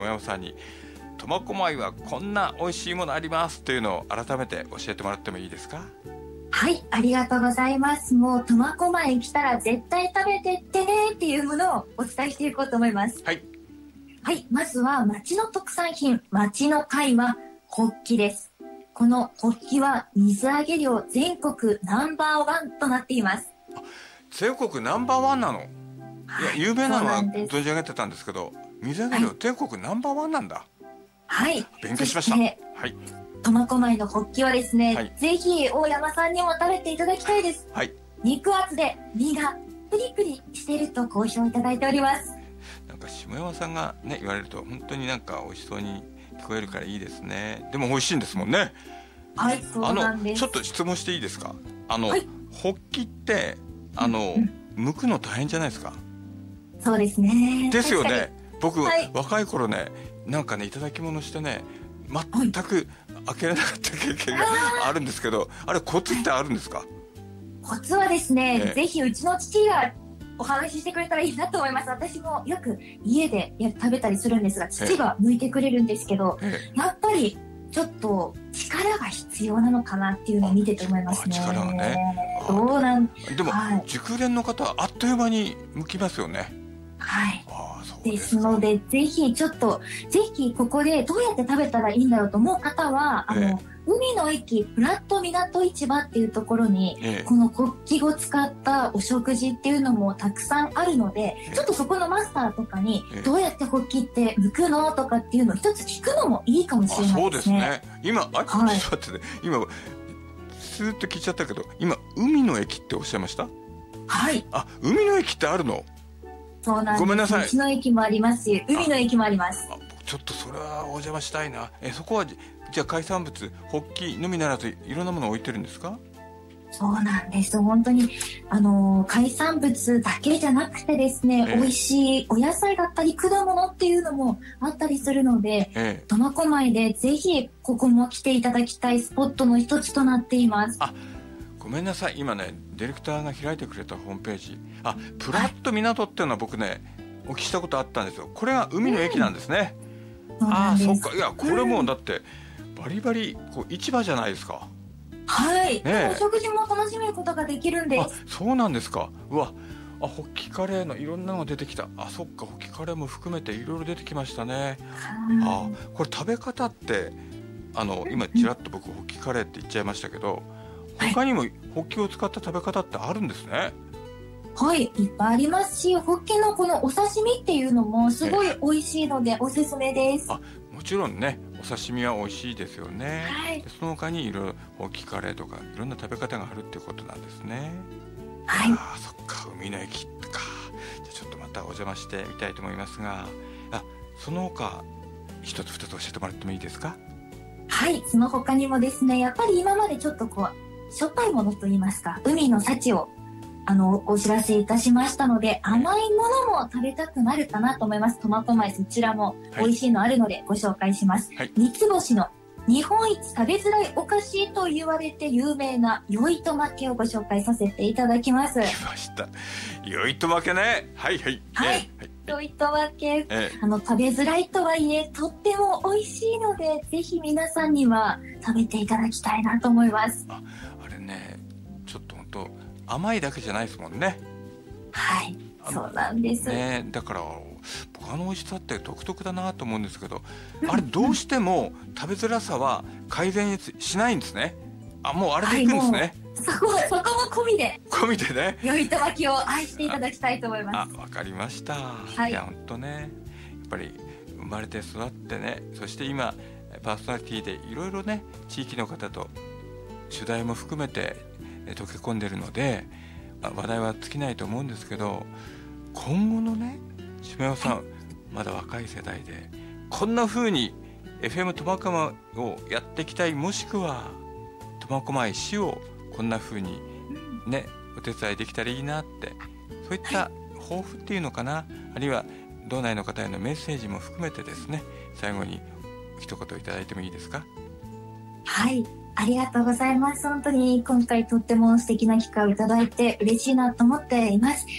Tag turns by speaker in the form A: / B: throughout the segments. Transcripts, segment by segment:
A: 山さんに苫小牧はこんな美味しいものありますというのを改めて教えてもらってもいいですか？
B: はい、ありがとうございます。もう苫小牧来たら絶対食べてってねっていうものをお伝えしていこうと思います。
A: はい。
B: はい、まずは町の特産品、町の貝はホッキです。このホッキは水揚げ量全国ナンバーワンとなっています。
A: 全国ナンバーワンなの？いや、有名なのは存じ上げてたんですけど、水揚げ量全国ナンバーワンなんだ。
B: はい。
A: 勉強しました。はい。
B: 苫小牧のホッキはですね、
A: はい、
B: ぜひ大山さんにも食べていただきたいです。
A: はい。
B: 肉厚で身がプリプリしていると好評いただいております。
A: なんか下山さんがね言われると本当になんか美味しそうに聞こえるからいいですね。でも美味しいんですもんね。
B: はい、そうなんです。
A: ちょっと質問していいですか？
B: はい、
A: ホッキって剥くの大変じゃないですか？
B: そうですね。
A: ですよね。僕、
B: はい、
A: 若い頃ね、なんかねいただき物してね全く開けれなかった経験があるんですけど、あれコツってあるんですか？
B: コツはですね、ぜひうちの父がお話ししてくれたらいいなと思います。私もよく家で食べたりするんですが、父が剥いてくれるんですけど、やっぱりちょっと力が必要なのかなっていうのを見てて思いますね。
A: 力がね。
B: どうなん
A: でも、熟練の方はあっという間に剥きますよね。
B: はい。ですので、ぜひここでどうやって食べたらいいんだろうと思う方は、海の駅プラット港市場っていうところに、このホッキを使ったお食事っていうのもたくさんあるので、ちょっとそこのマスターとかに、どうやってホッキって剥くのとかっていうのを一つ聞くのもいいかもしれないですね。
A: そうですね。今、ちょっと待ってね。今、スーッと聞いちゃったけど、今、海の駅っておっしゃいました？
B: はい。
A: 海の駅ってあるの？
B: そうなんです。
A: ごめんなさい。
B: 道の駅もありますし、海の駅もあります。
A: ちょっとそれはお邪魔したいな。そこはじゃあ海産物、ホッキのみならずいろんなものを置いてるんですか？
B: そうなんです。本当に海産物だけじゃなくてですね、美味しいお野菜だったり果物っていうのもあったりするので、苫小牧でぜひここも来ていただきたいスポットの一つとなっています。
A: ごめんなさい、今ねディレクターが開いてくれたホームページ、プラット港っていうのは僕ねお聞きしたことあったんですよ。これが海の駅なんですね。そっか。いや、これもだってバリバリこう市場じゃないですか。
B: はい、お食事も楽しめることができるんです。
A: そうなんですか。うわ、ホッキカレーのいろんなのが出てきた。そっか、ホッキカレーも含めていろいろ出てきましたね。これ食べ方って今ちらっと僕ホッキカレーって言っちゃいましたけど、他にもホッキを使った食べ方ってあるんですね。
B: はい、いっぱいありますし、ホッキのこのお刺身っていうのもすごい美味しいのでおすすめです。
A: もちろんね、お刺身は美味しいですよね。その他にいろいろホッキカレーとかいろんな食べ方があるっていうことなんですね。そっか、海の駅か。じゃあちょっとまたお邪魔してみたいと思いますが、その他一つ二つ教えてもらってもいいですか？
B: はい、その他にもですね、やっぱり今までちょっとしょっぱいものといいますか、海の幸をお知らせいたしましたので、甘いものも食べたくなるかなと思います。苫小牧、そちらも美味しいのあるのでご紹介します。三つ星の日本一食べづらいお菓子と言われて有名なよいとまけをご紹介させていただきます。
A: 来ました。よいとまけね。はいはい。
B: よいとまけ、食べづらいとはいえとっても美味しいので、ぜひ皆さんには食べていただきたいなと思います。
A: あれね、ちょっと本当甘いだけじゃないですもんね。
B: はい、そうなんです
A: ね。だから僕美味しさって独特だなと思うんですけど、あれどうしても食べづらさは改善しないんですね。もうあれでいくんですね。
B: そこも込みで
A: ね、
B: よいとまきを愛していただきたいと思います。
A: わかりました。いや本当ね、やっぱり生まれて育ってね、そして今パーソナリティでいろいろね地域の方と取材も含めて溶け込んでるので話題は尽きないと思うんですけど、今後のね下山さん、まだ若い世代でこんな風に FM 苫小牧をやっていきたい、もしくは苫小牧市をこんな風にねお手伝いできたらいいなって、そういった抱負っていうのかな、あるいは道内の方へのメッセージも含めてですね、最後に一言いただいてもいいですか？
B: はい、ありがとうございます。本当に今回とっても素敵な機会をいただいて嬉しいなと思っています。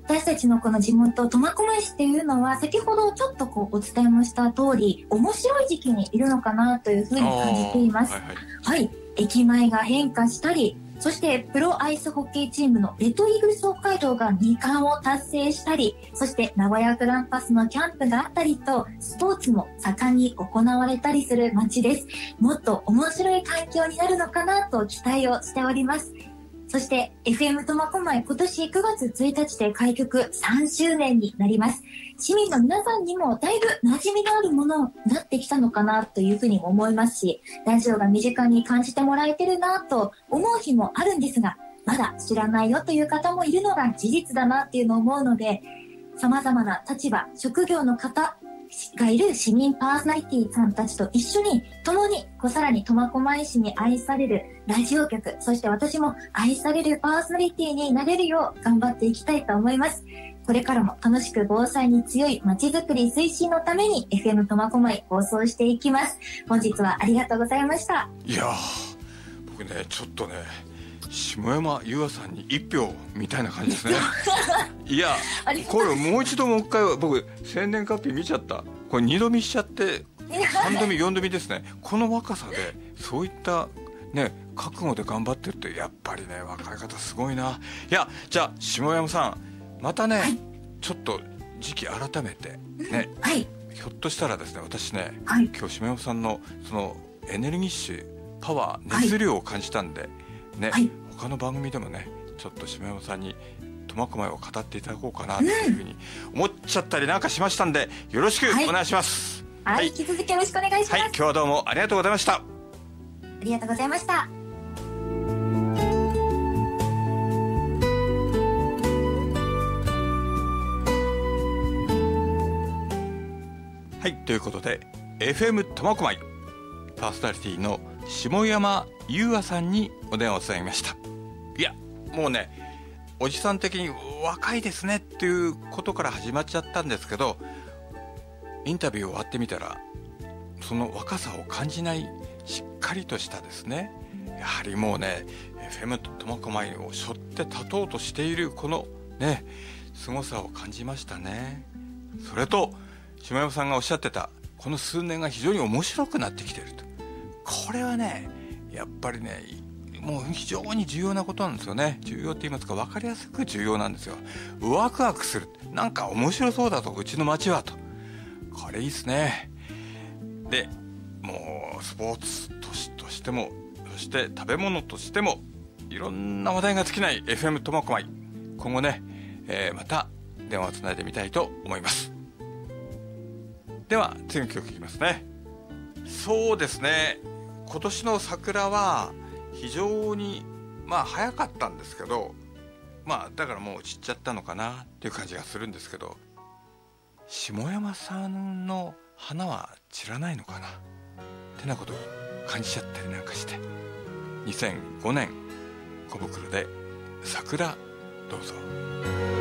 B: 私たちのこの地元苫小牧市っていうのは先ほどちょっとお伝えもした通り面白い時期にいるのかなというふうに感じています。はい、駅前が変化したり、そしてプロアイスホッケーチームのレッドイーグルス北海道が2冠を達成したり、そして名古屋グランパスのキャンプがあったりと、スポーツも盛んに行われたりする街です。もっと面白い環境になるのかなと期待をしております。そして FM 苫小牧、今年9月1日で開局3周年になります。市民の皆さんにもだいぶ馴染みのあるものになってきたのかなというふうにも思いますし、ラジオが身近に感じてもらえてるなと思う日もあるんですが、まだ知らないよという方もいるのが事実だなっていうのを思うので、様々な立場、職業の方がいる市民パーソナリティさんたちと一緒に共にさらに苫小牧市に愛されるラジオ局、そして私も愛されるパーソナリティになれるよう頑張っていきたいと思います。これからも楽しく防災に強いまちづくり推進のために FM 苫小牧放送していきます。本日はありがとうございました。
A: いや僕ねちょっとね下山優愛さんに1票みたいな感じですねいやこれもう一一回僕生年月日見ちゃった。これ2度見しちゃって3度見4度見ですね。この若さでそういったね覚悟で頑張ってるってやっぱりね若い方すごいな。いやじゃあ下山さんまたね、はい、ちょっと時期改めてね、
B: はい、
A: ひょっとしたらですね私ね、
B: はい、
A: 今日下山さんのそのエネルギッシュパワー熱量を感じたんで、ね、はい、他の番組でもねちょっと下山さんに苫小牧を語っていただこうかなというふうに思っちゃったりなんかしましたんで、よろしくお願いします。
B: はい、はい、引き続きよろしくお願いします。
A: はい、今日はどうもありがとうございました。あ
B: りがとうございました。
A: はい、ということで FM 苫小牧パーソナリティの下山優愛さんにお電話をつなぎました。いやもうねおじさん的に若いですねっていうことから始まっちゃったんですけど、インタビュー終わってみたらその若さを感じないしっかりとしたですね、やはりもうね FM 苫小牧を背負って立とうとしているこのね凄さを感じましたね。それと下山さんがおっしゃってたこの数年が非常に面白くなってきていると、これはねやっぱりねもう非常に重要なことなんですよね。重要って言いますか分かりやすく重要なんですよ。ワクワクする、なんか面白そうだとうちの町はと、これいいですね。でもうスポーツ都市としてもそして食べ物としてもいろんな話題が尽きない FM 苫小牧、今後ね、また電話をつないでみたいと思います。では次の曲いきますね。そうですね、今年の桜は非常に早かったんですけど、だからもう散っちゃったのかなっていう感じがするんですけど、下山さんの花は散らないのかなってなことを感じちゃったりなんかして、2005年小袋で桜どうぞ。